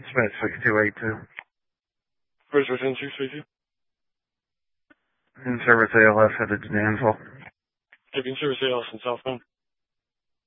Smith 6282. First within 632. In service ALS headed to Dansville. Taking service ALS in southbound.